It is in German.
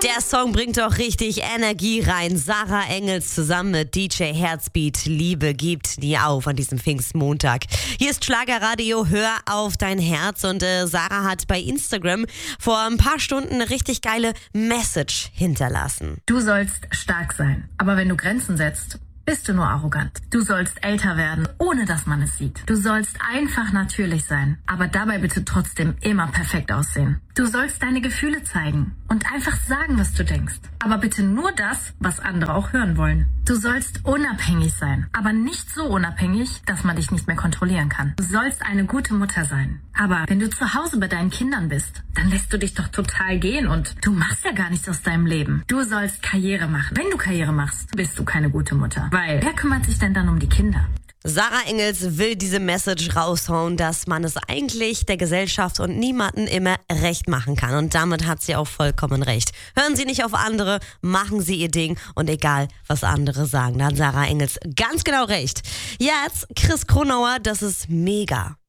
Der Song bringt doch richtig Energie rein. Sarah Engels zusammen mit DJ Herzbeat. Liebe gibt nie auf an diesem Pfingstmontag. Hier ist Schlagerradio, hör auf dein Herz. Und Sarah hat bei Instagram vor ein paar Stunden eine richtig geile Message hinterlassen. Du sollst stark sein, aber wenn du Grenzen setzt, bist du nur arrogant. Du sollst älter werden, ohne dass man es sieht. Du sollst einfach natürlich sein, aber dabei bitte trotzdem immer perfekt aussehen. Du sollst deine Gefühle zeigen und einfach sagen, was du denkst. Aber bitte nur das, was andere auch hören wollen. Du sollst unabhängig sein, aber nicht so unabhängig, dass man dich nicht mehr kontrollieren kann. Du sollst eine gute Mutter sein. Aber wenn du zu Hause bei deinen Kindern bist, dann lässt du dich doch total gehen und du machst ja gar nichts aus deinem Leben. Du sollst Karriere machen. Wenn du Karriere machst, bist du keine gute Mutter. Weil wer kümmert sich denn dann um die Kinder? Sarah Engels will diese Message raushauen, dass man es eigentlich der Gesellschaft und niemanden immer recht machen kann. Und damit hat sie auch vollkommen recht. Hören Sie nicht auf andere, machen Sie Ihr Ding und egal, was andere sagen, da hat Sarah Engels ganz genau recht. Jetzt Chris Kronauer, das ist mega.